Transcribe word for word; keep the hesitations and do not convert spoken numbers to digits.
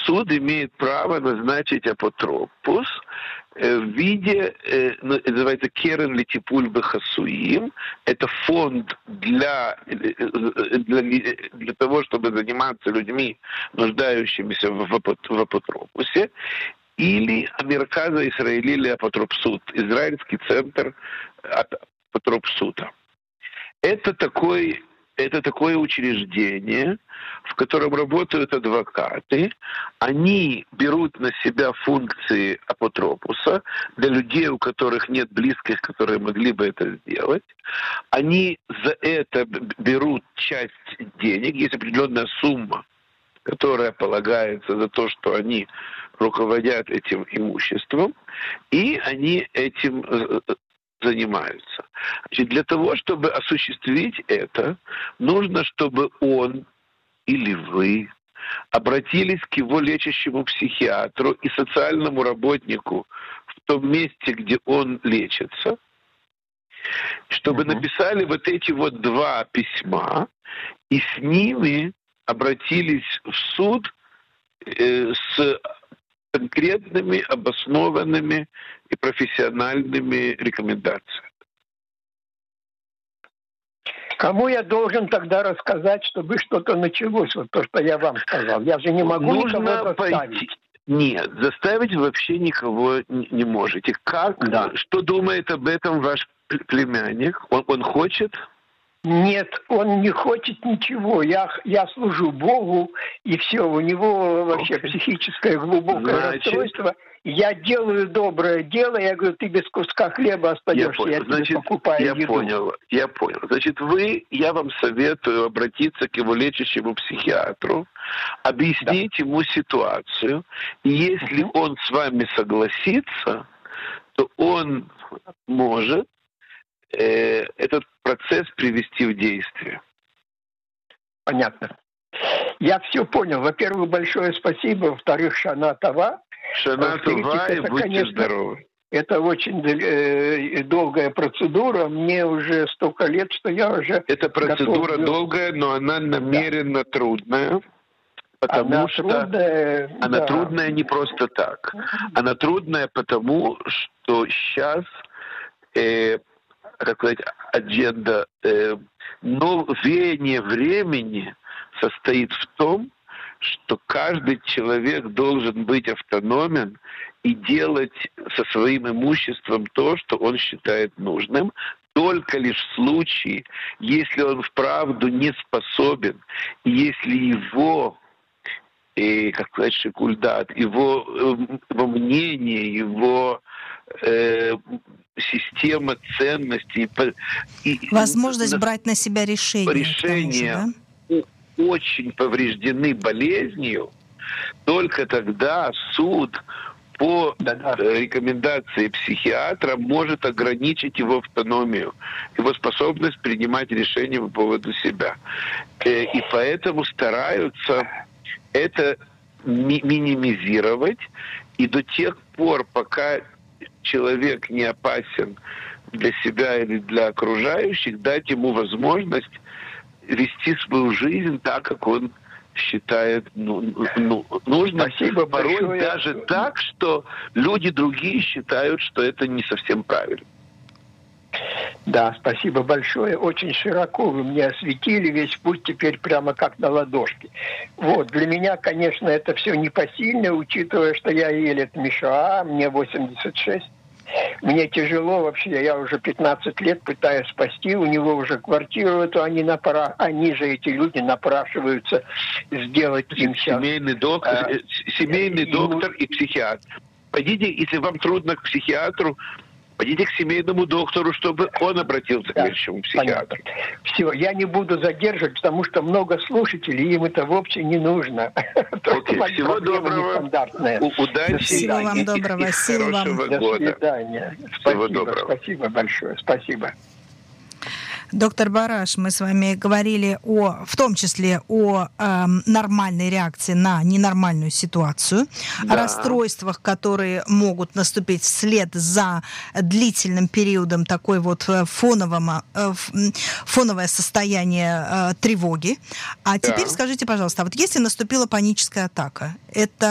суд имеет право назначить апотропус в виде, называется керен летипуль бехасуим. Это фонд для, для, для того, чтобы заниматься людьми, нуждающимися в, в апотропусе. Или Амерказа Исраэлили Апотропсут, израильский центр апотропсута. Это такой, это такое учреждение, в котором работают адвокаты. Они берут на себя функции апотропуса для людей, у которых нет близких, которые могли бы это сделать. Они за это берут часть денег, есть определенная сумма, которая полагается за то, что они руководят этим имуществом, и они этим занимаются. Значит, для того, чтобы осуществить это, нужно, чтобы он или вы обратились к его лечащему психиатру и социальному работнику в том месте, где он лечится, чтобы uh-huh. написали вот эти вот два письма, и с ними обратились в суд э, с конкретными, обоснованными и профессиональными рекомендациями. Кому я должен тогда рассказать, чтобы что-то началось? Вот то, что я вам сказал. Я же не могу Нужно никого заставить. Пойти. Нет, заставить вообще никого не можете. Как? Да. Что думает об этом ваш племянник? Он, он хочет? Нет, он не хочет ничего. Я, я служу Богу, и все. У него вообще okay. психическое глубокое Значит... расстройство. Я делаю доброе дело, я говорю, ты без куска хлеба остаешься, я, я тебе Значит, покупаю я еду. понял, я понял. Значит, вы, я вам советую обратиться к его лечащему психиатру, объяснить да. ему ситуацию, и если uh-huh. он с вами согласится, то он может э, этот процесс привести в действие. Понятно. Я все понял. Во-первых, большое спасибо. Во-вторых, шана това. Шана това, и будьте конечно, здоровы. Это очень э, долгая процедура. Мне уже столько лет, что я уже... Эта процедура готов... долгая, но она намеренно да. трудная. Потому она что трудная, она да. трудная не просто так. Она трудная потому, что сейчас, э, как сказать, адженда, э, но веяние времени состоит в том, что каждый человек должен быть автономен и делать со своим имуществом то, что он считает нужным, только лишь в случае, если он вправду не способен, и если его, э, как сказать, шикульдат, его, э, его мнение, его э, система ценностей... И, возможность и, брать на себя решение. Решение. Очень повреждены болезнью, только тогда суд по Да-да. рекомендации психиатра может ограничить его автономию, его способность принимать решения по поводу себя. И поэтому стараются это ми- минимизировать, и до тех пор, пока человек не опасен для себя или для окружающих, дать ему возможность вести свою жизнь так, как он считает ну, ну, нужно. Спасибо порой большое. Даже так, что люди другие считают, что это не совсем правильно. Да, спасибо большое. Очень широко вы мне осветили весь путь теперь прямо как на ладошке. Вот, для меня, конечно, это все непосильно, учитывая, что я Елет Мишаа, мне восемьдесят шесть. Мне тяжело вообще, я уже пятнадцать лет пытаюсь спасти, у него уже квартиру эту, они, напра... они же, эти люди, напрашиваются сделать им сейчас... Семейный доктор, а, семейный ему... доктор и психиатр. Пойдите, если вам трудно к психиатру, пойдите к семейному доктору, чтобы он обратился да, к лечащему психиатру. Понятно. Все, я не буду задерживать, потому что много слушателей, им это вовсе не нужно. Окей, всего доброго, удачи. Всего вам доброго, сил вам. До свидания. Всего доброго. Спасибо большое, спасибо. Доктор Бараш, мы с вами говорили о, в том числе о э, нормальной реакции на ненормальную ситуацию, да. о расстройствах, которые могут наступить вслед за длительным периодом такой вот фонового, э, фоновое состояние э, тревоги. А да. теперь скажите, пожалуйста, вот если наступила паническая атака, это